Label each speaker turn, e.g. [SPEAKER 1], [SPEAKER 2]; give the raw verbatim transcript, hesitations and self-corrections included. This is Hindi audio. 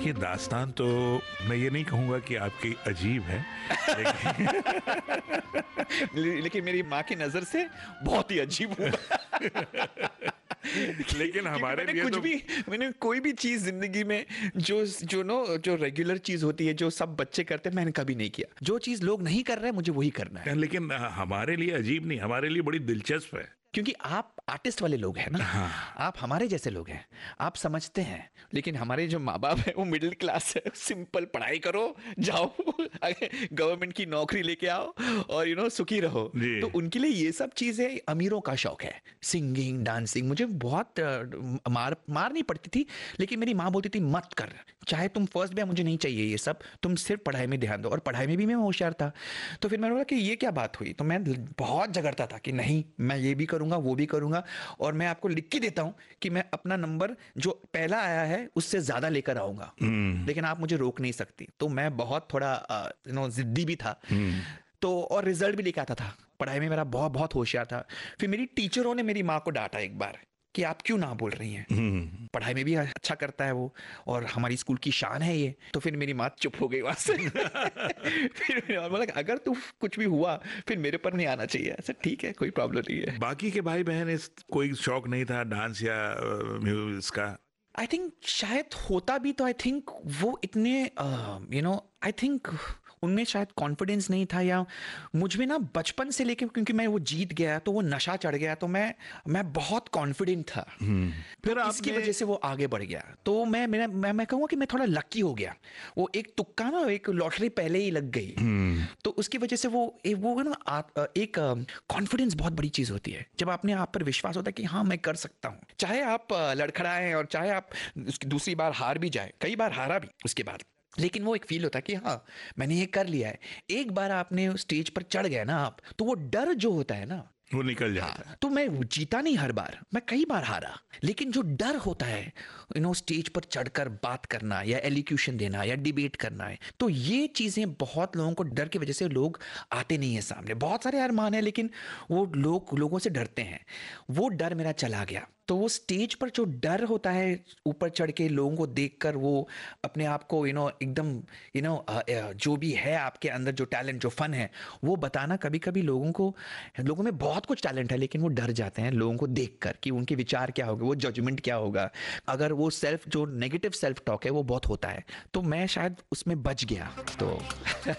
[SPEAKER 1] देखिए, दास्तान तो मैं ये नहीं कहूँगा कि आपकी अजीब है, लेकिन
[SPEAKER 2] ले- लेकिन मेरी माँ की नजर से बहुत ही अजीब हूँ।
[SPEAKER 1] लेकिन
[SPEAKER 2] क्योंकि
[SPEAKER 1] हमारे
[SPEAKER 2] मैंने
[SPEAKER 1] लिए
[SPEAKER 2] कुछ
[SPEAKER 1] तो
[SPEAKER 2] भी मैंने कोई भी चीज जिंदगी में जो जो नो जो रेगुलर चीज होती है, जो सब बच्चे करते हैं, मैंने कभी नहीं किया। जो चीज लोग नहीं कर रहे हैं, मुझे वही करना है।
[SPEAKER 1] लेकिन हमारे लिए अजीब नहीं, हमारे लिए बड़ी दिलचस्प है।
[SPEAKER 2] क्योंकि आप आर्टिस्ट वाले लोग हैं ना,
[SPEAKER 1] हाँ।
[SPEAKER 2] आप हमारे जैसे लोग हैं, आप समझते हैं। लेकिन हमारे जो माँ बाप है वो मिडिल क्लास है, सिंपल पढ़ाई करो, जाओ गवर्नमेंट की नौकरी लेके आओ और यू नो सुखी रहो।
[SPEAKER 1] जी।
[SPEAKER 2] तो उनके लिए ये सब चीजें अमीरों का शौक है। सिंगिंग, डांसिंग, मुझे बहुत अ, मार मार नहीं पड़ती थी, लेकिन मेरी माँ बोलती थी मत कर, चाहे तुम फर्स्ट भी, मुझे नहीं चाहिए ये सब, तुम सिर्फ पढ़ाई में ध्यान दो। और पढ़ाई में भी मैं होशियार था। तो फिर मैंने बोला कि ये क्या बात हुई। तो मैं बहुत झगड़ता था कि नहीं, मैं ये भी करूंगा, वो भी करूंगा, और मैं आपको लिख के देता हूं कि मैं अपना नंबर जो पहला आया है उससे ज्यादा लेकर आऊंगा, लेकिन आप मुझे रोक नहीं सकती। तो मैं बहुत थोड़ा यू नो जिद्दी भी था। तो और रिजल्ट भी लेके आता था, पढ़ाई में मेरा बहुत बहुत होशियार था। फिर मेरी टीचरों ने मेरी माँ को डांटा एक बार कि आप क्यों ना बोल रही हैं, पढ़ाई में भी अच्छा करता है वो, और हमारी स्कूल की शान है ये। तो फिर मेरी माँ चुप हो गई वहां से। फिर मैंने बोला अगर तू कुछ भी हुआ फिर मेरे पर नहीं आना चाहिए। ऐसा ठीक है, कोई प्रॉब्लम नहीं है।
[SPEAKER 1] बाकी के भाई बहन इस कोई शौक नहीं था डांस या म्यूजिक का?
[SPEAKER 2] आई थिंक शायद होता भी तो आई थिंक वो इतने यू नो आई थिंक उनमें शायद कॉन्फिडेंस नहीं था, या मुझ में ना बचपन से लेके, क्योंकि मैं वो जीत गया तो वो नशा चढ़ गया, तो मैं मैं बहुत कॉन्फिडेंट था।
[SPEAKER 1] फिर
[SPEAKER 2] तो इसकी
[SPEAKER 1] आपने
[SPEAKER 2] वजह से वो आगे बढ़ गया। तो मैं मेरा मैं मैं कहूँगा कि मैं थोड़ा लकी हो गया। वो एक तुक्का ना, एक लॉटरी पहले ही लग गई, तो उसकी वजह से वो ए, वो ना आ, एक कॉन्फिडेंस बहुत बड़ी चीज होती है। जब अपने आप पर विश्वास होता है कि हाँ मैं कर सकता हूँ, चाहे आप अ, लड़खड़ाएं और चाहे आप उसकी दूसरी बार हार भी जाए, कई बार हारा भी उसके बाद, लेकिन वो एक फील होता है कि हाँ मैंने ये कर लिया है। एक बार आपने स्टेज पर चढ़ गए ना आप, तो वो डर जो होता है ना,
[SPEAKER 1] वो निकल जाता है।
[SPEAKER 2] हाँ, तो मैं जीता नहीं हर बार, मैं कई बार हारा, लेकिन जो डर होता है यू नो स्टेज पर चढ़कर बात करना या एलिक्यूशन देना या डिबेट करना है, तो ये चीजें बहुत लोगों को डर की वजह से लोग आते नहीं है सामने। बहुत सारे अरमान है लेकिन वो लोग लोगों से डरते हैं। वो डर मेरा चला गया। तो वो स्टेज पर जो डर होता है ऊपर चढ़ के लोगों को देखकर, वो अपने आप को यू नो एकदम यू नो जो भी है आपके अंदर, जो टैलेंट, जो फन है, वो बताना, कभी कभी लोगों को, लोगों में बहुत कुछ टैलेंट है लेकिन वो डर जाते हैं लोगों को देखकर कि उनके विचार क्या होगा, वो जजमेंट क्या होगा, अगर वो सेल्फ जो नेगेटिव सेल्फ टॉक है वो बहुत होता है। तो मैं शायद उसमें बच गया। तो